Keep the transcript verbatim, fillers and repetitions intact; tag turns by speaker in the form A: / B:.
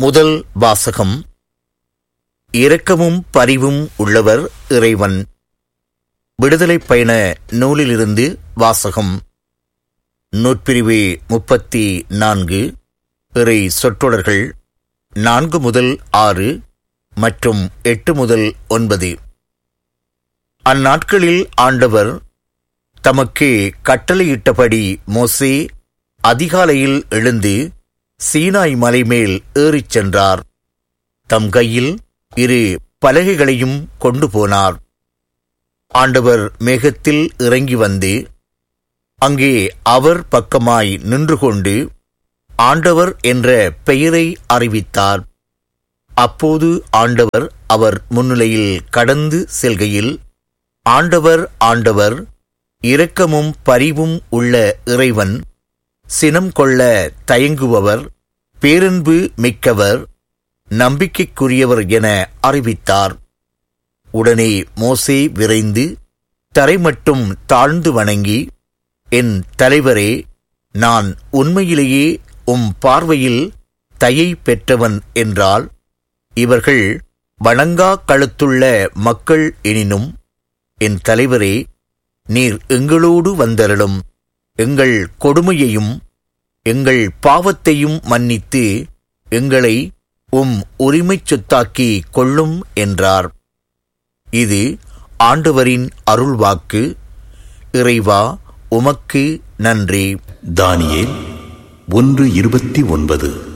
A: முதல் வாசகம். இரக்கமும் பரிவும் உள்ளவர் இறைவன். விடுதலை பயண நூலிலிருந்து வாசகம். நூற்பிரிவு முப்பத்தி நான்கு. இறை சொற்றொடர்கள் நான்கு முதல் ஆறு மற்றும் எட்டு முதல் ஒன்பது. அந்நாட்களில் ஆண்டவர் தமக்கு கட்டளையிட்டபடி மோசே அதிகாலையில் எழுந்து சீனாய் மலைமேல் ஏறிச் சென்றார். தம் கையில் இரு பலகைகளையும் கொண்டு போனார். ஆண்டவர் மேகத்தில் இறங்கி வந்து அங்கே அவர் பக்கமாய் நின்று கொண்டு ஆண்டவர் என்ற பெயரை அறிவித்தார். அப்போது ஆண்டவர் அவர் முன்னிலையில் கடந்து செல்கையில், ஆண்டவர் ஆண்டவர் இரக்கமும் பரிவும் உள்ள இறைவன், சினம் கொள்ள தயங்குபவர், பேரன்பு மிக்கவர், நம்பிக்கைக்குரியவர் என அறிவித்தார். உடனே மோசே விரைந்து தரைமட்டும் தாழ்ந்து வணங்கி, என் தலைவரே, நான் உண்மையிலேயே உம் பார்வையில் தயை பெற்றவன் என்றால், இவர்கள் வணங்கா கழுத்துள்ள மக்கள் எனினும், என் தலைவரே, நீர் எங்களோடு வந்தருளும். எங்கள் கொடுமையையும் எங்கள் பாவத்தையும் மன்னித்து எங்களை உம் உரிமைச் சொத்தாக்கி கொள்ளும் என்றார். இது ஆண்டவரின் அருள்வாக்கு. இறைவா, உமக்கு நன்றி.
B: தானியேல் ஒன்று இருபத்தி ஒன்பது.